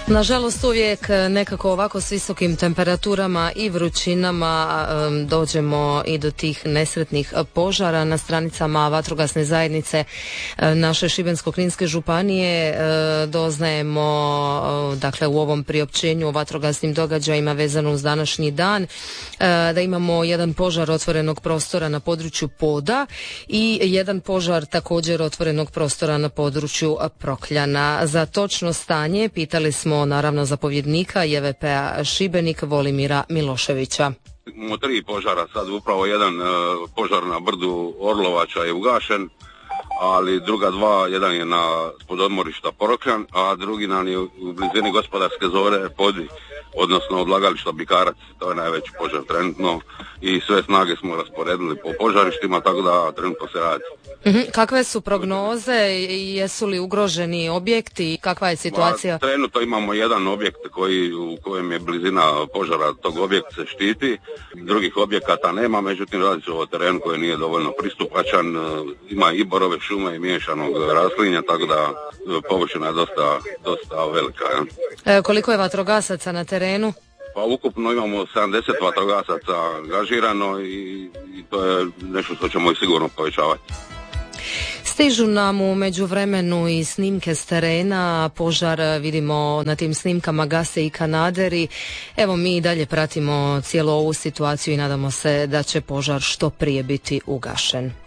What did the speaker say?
Nažalost uvijek nekako ovako s visokim temperaturama i vrućinama dođemo i do tih nesretnih požara. Na stranicama vatrogasne zajednice naše Šibensko-kninske županije doznajemo dakle u ovom priopćenju o vatrogasnim događajima vezano uz današnji dan da imamo jedan požar otvorenog prostora na području Poda i jedan požar također otvorenog prostora na području Prokljana. Za točno stanje pitali smo naravno zapovjednika JVP-a Šibenik Volimira Miloševića. Imamo 3 požara, sad upravo jedan požar na brdu Orlovača je ugašen, ali druga 2, jedan je na pododmorišta Prokljan, a drugi nam je u blizini gospodarske zone Podi, odnosno odlagališta Bikarac. To je najveći požar trenutno i sve snage smo rasporedili po požarištima, tako da trenutno se radi. Kakve su prognoze, jesu li ugroženi objekti, kakva je situacija? Trenutno imamo jedan objekt u kojem je blizina požara, tog objekta se štiti, drugih objekata nema, međutim radi se o terenu koji nije dovoljno pristupačan, ima i borove šume i miješanog raslinja, tako da površina je dosta velika. Koliko je vatrogasaca na terenu? Pa ukupno imamo 70 vatrogasaca angažirano i to je nešto što ćemo i sigurno povećavati. Stižu nam u međuvremenu i snimke s terena, požar vidimo na tim snimkama gase i kanaderi. Evo mi i dalje pratimo cijelu ovu situaciju i nadamo se da će požar što prije biti ugašen.